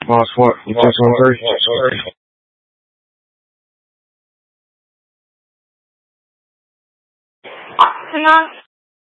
Boss, what? You test 1 3? Hang on.